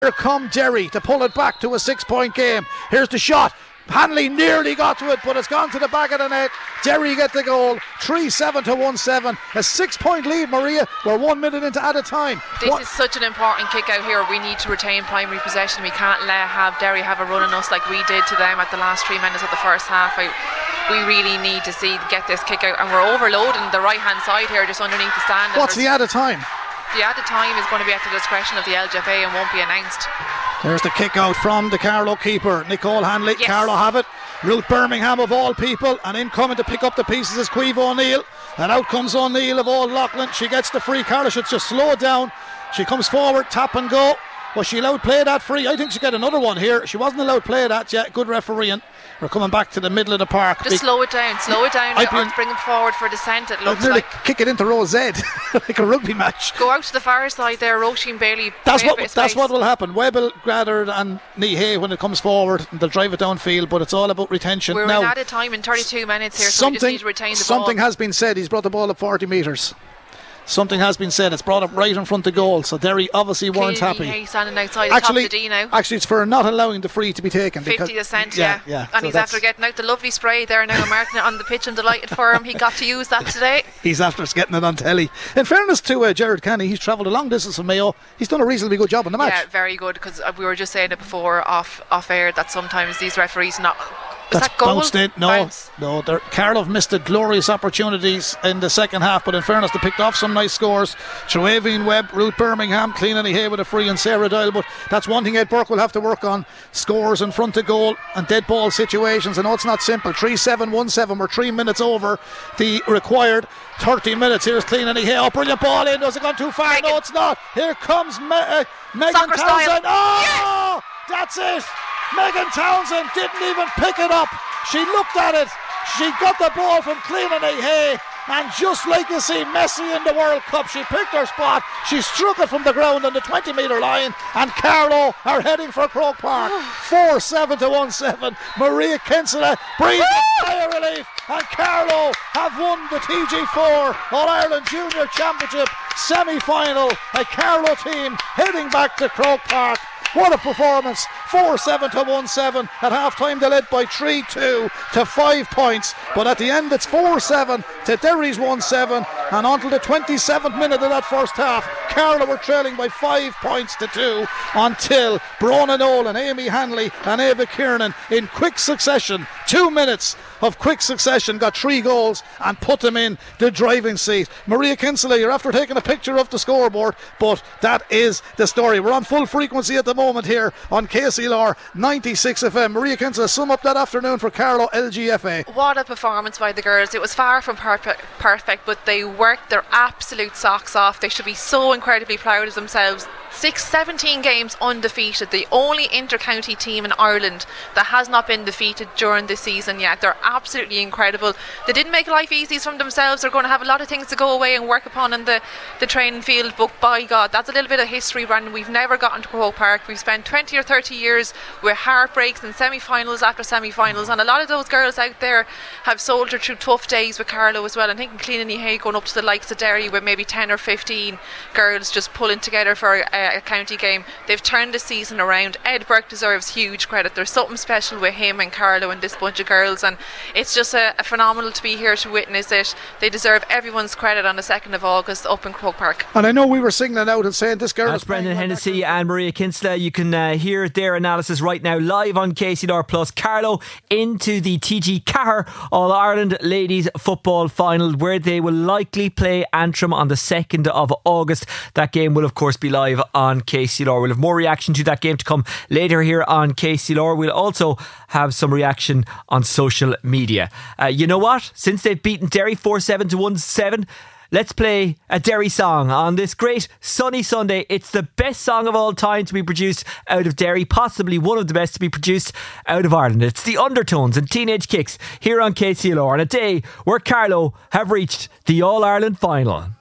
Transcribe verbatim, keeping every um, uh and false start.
Here come Derry to pull it back to a six-point game. Here's the shot. Hanley nearly got to it, but it's gone to the back of the net. Derry get the goal. three seven to one seven. A six-point lead, Maria. We're one minute into added time. This what? is such an important kick out here. We need to retain primary possession. We can't let have Derry have a run on us like we did to them at the last three minutes of the first half. I, we really need to see get this kick out, and we're overloading the right-hand side here, just underneath the stand. What's the added time? The added time is going to be at the discretion of the L G F A and won't be announced. There's the kick out from the Carlow keeper, Nicole Hanley. Yes. Carlow have it. Ruth Birmingham of all people, and in coming to pick up the pieces is Caoimhe O'Neill, and out comes O'Neill of Old Loughlin. She gets the free. Carlow should just slow it down. She comes forward, tap and go. Was she allowed to play that free? I think she get another one here. She wasn't allowed to play that yet. Good refereeing. We're coming back to the middle of the park. Just Big slow it down, slow it down, I'd or been, bring it forward for descent. It looks nearly like kick it into row Z like a rugby match. Go out to the far side there, Roisin Bailey. That's what that's what will happen. Webber, Graddard and Nihay, when it comes forward, they'll drive it downfield, but it's all about retention. We're now, in added time in thirty-two minutes here, so something, we just need to retain the something ball. has been said. He's brought the ball up forty metres. Something has been said. It's brought up right in front of goal, so Derry obviously weren't happy. Nihay standing outside actually, the top of the D now. Actually, it's for not allowing the free to be taken. fifty because, cent, yeah, yeah. yeah. And so he's after getting out the lovely spray there now, marking it on the pitch and delighted for him. He got to use that today. He's after us getting it on telly. In fairness to uh, Gerard Canny, he's travelled a long distance from Mayo. He's done a reasonably good job in the match. Yeah, very good, because we were just saying it before off off air that sometimes these referees not. Was That's that goal? bounced in. No, Bounce. no. Carlow missed the glorious opportunities in the second half, but in fairness, they picked off some nice scores. Trevine Webb, Ruth Birmingham, Clean Hay with a free, and Sarah Doyle. But that's one thing Ed Burke will have to work on: scores in front of goal and dead ball situations. I know it's not simple. three seven one seven. We're three minutes over the required thirty minutes. Here's Clean Hay. Oh, brilliant ball in. Has it gone too far? Megan. No, it's not. Here comes Me- uh, Megan Soccer Townsend. style. Oh, that's it. Megan Townsend didn't even pick it up. She looked at it. She got the ball from Clean Hay, and just like you see Messi in the World Cup, she picked her spot. She struck it from the ground on the twenty metre line, and Carlow are heading for Croke Park. four seven to one seven. Maria Kinsella breathes a sigh of relief, and Carlow have won the T G four All-Ireland Junior Championship semi-final. A Carlow team heading back to Croke Park. What a performance. four seven to one seven. At half time they led by three two to five points, but at the end it's four seven to Derry's one seven, and until the twenty-seventh minute of that first half, Carlow were trailing by five points to two, until Brona Nolan, Amy Hanley and Ava Kiernan in quick succession, two minutes of quick succession, got three goals and put them in the driving seat. Maria Kinsella, you're after taking a picture of the scoreboard, but that is the story. We're on full frequency at the moment here on K C L R ninety-six F M. Maria Kinsella, sum up that afternoon for Carlow L G F A. What a performance by the girls. It was far from perfect, perfect, but they worked their absolute socks off. They should be so incredibly proud of themselves. Six, seventeen games undefeated, the only inter-county team in Ireland that has not been defeated during this season yet. They're absolutely incredible. They didn't make life easy for themselves. They're going to have a lot of things to go away and work upon in the, the training field, but by God, that's a little bit of history, Brandon. We've never gotten to Croke Park. We've spent twenty or thirty years with heartbreaks and semi-finals after semi-finals, and a lot of those girls out there have soldiered through tough days with Carlow as well. I think in Clean Hay going up to the likes of Derry with maybe ten or fifteen girls just pulling together for a, a county game. They've turned the season around. Ed Burke deserves huge credit. There's something special with him and Carlow and this bunch of girls, and it's just a, a phenomenal to be here to witness it. They deserve everyone's credit on the second of August up in Croke Park. And I know we were singling out and saying this girl. That's Brendan Hennessy and Maria Kinsella. You can uh, hear their analysis right now live on K C L R Plus. Carlow into the T G Cahir All-Ireland Ladies Football Final, where they will likely play Antrim on the second of August. That game will of course be live on K C L R. We'll have more reaction to that game to come later here on K C L R. We'll also have some reaction on social media. Uh, you know what? Since they've beaten Derry four seven to one seven, let's play a Derry song on this great sunny Sunday. It's the best song of all time to be produced out of Derry, possibly one of the best to be produced out of Ireland. It's the Undertones and Teenage Kicks here on K C L R on a day where Carlow have reached the All-Ireland final.